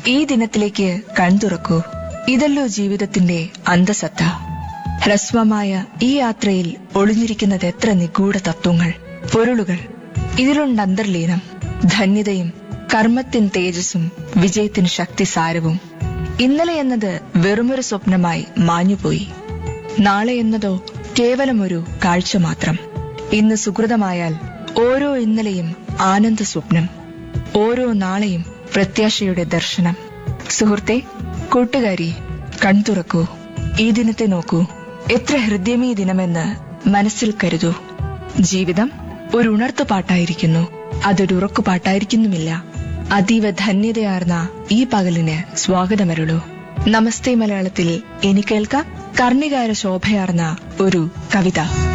ഈ ദിനത്തിലേക്ക് കൺതുറക്കൂ. ഇതല്ലോ ജീവിതത്തിന്റെ അന്തസത്ത. ഹ്രസ്വമായ ഈ യാത്രയിൽ ഒളിഞ്ഞിരിക്കുന്നത് എത്ര നിഗൂഢ തത്വങ്ങൾ, പൊരുളുകൾ. ഇതിലുണ്ട് അന്തർലീനം. ധന്യതയും കർമ്മത്തിൻ തേജസ്സും വിജയത്തിന് ശക്തിസാരവും. ഇന്നലെ എന്നത് വെറുമൊരു സ്വപ്നമായി മാഞ്ഞുപോയി. നാളെ എന്നതോ കേവലമൊരു കാഴ്ച മാത്രം. ഇന്ന് സുകൃതമായാൽ ഓരോ ഇന്നലെയും ആനന്ദ സ്വപ്നം, ഓരോ നാളെയും പ്രത്യാശയുടെ ദർശനം. സുഹൃത്തെ, കൂട്ടുകാരി, കൺതുറക്കൂ. ഈ ദിനത്തെ നോക്കൂ. എത്ര ഹൃദ്യമീ ദിനമെന്ന് മനസ്സിൽ കരുതൂ. ജീവിതം ഒരു ഉണർത്തുപാട്ടായിരിക്കുന്നു, അതൊരു ഉറക്കുപാട്ടായിരിക്കുന്നുമില്ല. അതീവ ധന്യതയാർന്ന ഈ പകലിന് സ്വാഗതമരുളൂ. നമസ്തേ മലയാളത്തിൽ ഇനി കേൾക്കാം കർണികാര ശോഭയാർന്ന ഒരു കവിത.